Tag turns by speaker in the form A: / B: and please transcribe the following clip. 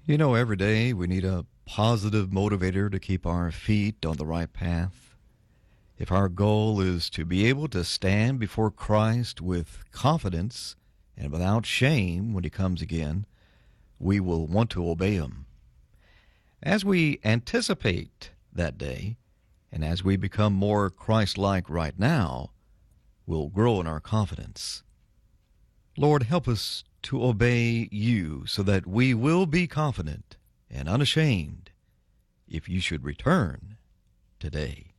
A: Every day we need a positive motivator to keep our feet on the right path. If our goal is to be able to stand before Christ with confidence and without shame when He comes again, we will want to obey Him. As we anticipate that day, and as we become more Christ-like right now, we'll grow in our confidence. Lord, help us to obey You so that we will be confident and unashamed if You should return today.